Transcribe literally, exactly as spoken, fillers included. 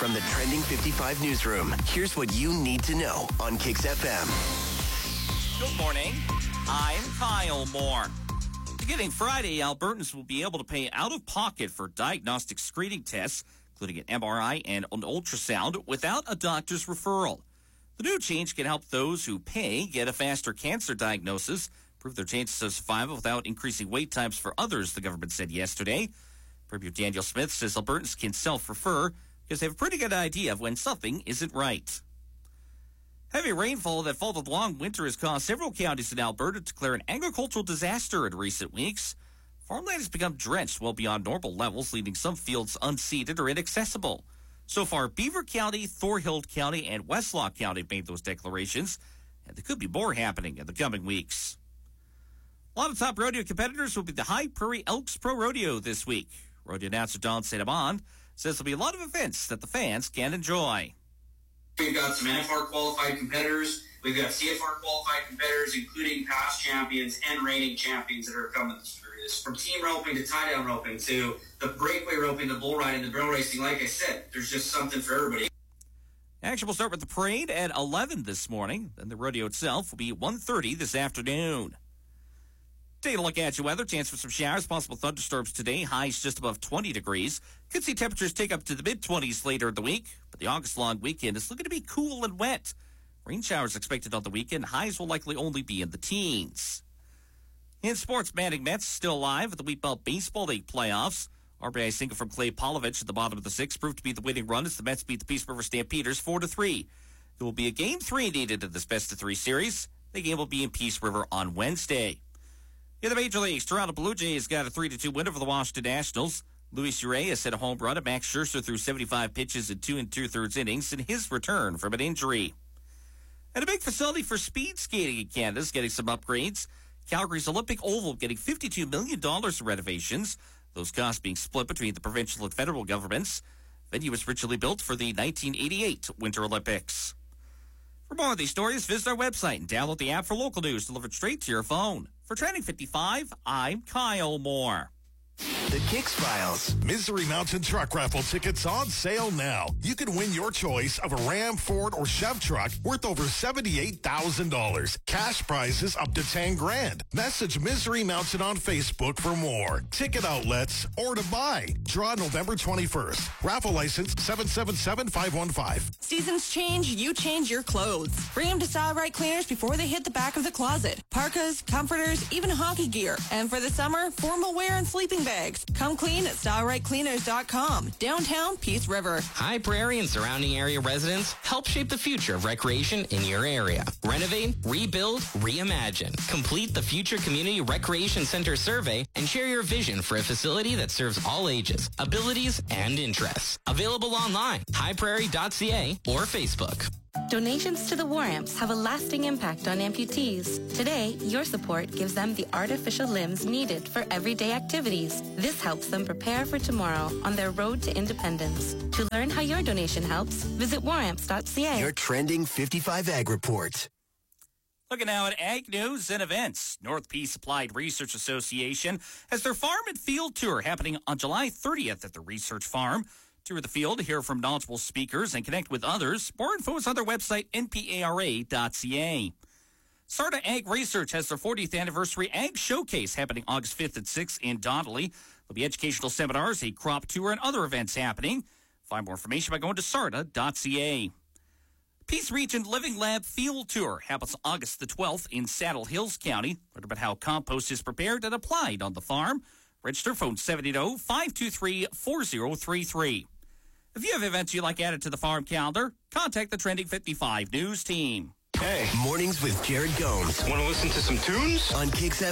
From the Trending fifty-five newsroom, here's what you need to know on Kicks F M. Good morning. I'm Kyle Moore. Beginning Friday, Albertans will be able to pay out of pocket for diagnostic screening tests, including an M R I and an ultrasound, without a doctor's referral. The new change can help those who pay get a faster cancer diagnosis, improve their chances of survival without increasing wait times for others, the government said yesterday. Premier Daniel Smith says Albertans can self-refer because they have a pretty good idea of when something isn't right. Heavy rainfall that followed the long winter has caused several counties in Alberta to declare an agricultural disaster in recent weeks. Farmland has become drenched well beyond normal levels, leaving some fields unseeded or inaccessible. So far, Beaver County, Thorhild County, and Westlock County made those declarations, and there could be more happening in the coming weeks. A lot of top rodeo competitors will be the High Prairie Elks Pro Rodeo this week. Rodeo announcer Don Saint-Amand says there'll be a lot of events that the fans can enjoy. We've got some N F R qualified competitors. We've got C F R qualified competitors, including past champions and reigning champions that are coming through this. From team roping to tie-down roping to the breakaway roping, the bull riding, the barrel racing. Like I said, there's just something for everybody. Action will start with the parade at eleven this morning. Then the rodeo itself will be one thirty this afternoon. Taking a look at your weather, chance for some showers, possible thunderstorms today. Highs just above twenty degrees. Could see temperatures take up to the mid-twenties later in the week, but the August long weekend is looking to be cool and wet. Rain showers expected on the weekend. Highs will likely only be in the teens. In sports, Manning Mets still alive at the Wheat Belt Baseball League playoffs. R B I single from Clay Polovich at the bottom of the sixth proved to be the winning run as the Mets beat the Peace River Stampeders four to three. There will be a game three needed in this best-of-three series. The game will be in Peace River on Wednesday. In the Major Leagues, Toronto Blue Jays got a three to two win over the Washington Nationals. Luis Urias hit a home run, and Max Scherzer threw seventy-five pitches in two and two-thirds innings in his return from an injury. And a big facility for speed skating in Canada is getting some upgrades. Calgary's Olympic Oval getting fifty-two million dollars in renovations, those costs being split between the provincial and federal governments. The venue was originally built for the nineteen eighty-eight Winter Olympics. For more of these stories, visit our website and download the app for local news delivered straight to your phone. For Trending fifty-five, I'm Kyle Moore. The Kicks Files. Misery Mountain Truck Raffle tickets on sale now. You can win your choice of a Ram, Ford, or Chev truck worth over seventy-eight thousand dollars. Cash prizes up to ten grand. Message Misery Mountain on Facebook for more. Ticket outlets or to buy. Draw November twenty-first. Raffle license seven seven seven five one five. Seasons change, you change your clothes. Bring them to Style Right Cleaners before they hit the back of the closet. Parkas, comforters, even hockey gear. And for the summer, formal wear and sleeping bags. Come clean at style right cleaners dot com. Downtown Peace River. High Prairie and surrounding area residents help shape the future of recreation in your area. Renovate, rebuild, reimagine. Complete the Future Community Recreation Center survey and share your vision for a facility that serves all ages, abilities, and interests. Available online, high prairie dot c a or Facebook. Donations to the War Amps have a lasting impact on amputees. Today, your support gives them the artificial limbs needed for everyday activities. This helps them prepare for tomorrow on their road to independence. To learn how your donation helps, visit war amps dot c a. Your Trending fifty-five Ag Report. Looking now at ag news and events. North Peace Applied Research Association has their farm and field tour happening on July thirtieth at the research farm. Tour the field, hear from knowledgeable speakers, and connect with others. More info is on their website, n p a r a dot c a. Sarda Ag Research has their fortieth anniversary Ag Showcase happening August fifth and sixth in Donnelly. There'll be educational seminars, a crop tour, and other events happening. Find more information by going to sarda dot c a. Peace Region Living Lab Field Tour happens August the twelfth in Saddle Hills County. Learn about how compost is prepared and applied on the farm. Register phone seven eight zero, five two three, four zero three three. If you have events you'd like added to the farm calendar, contact the Trending fifty-five News team. Hey. Mornings with Jared Gomes. Want to listen to some tunes? On Kicks F M.